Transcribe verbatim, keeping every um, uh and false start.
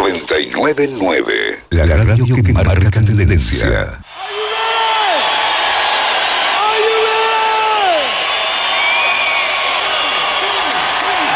noventa y nueve punto nueve. La radio que marca tendencia.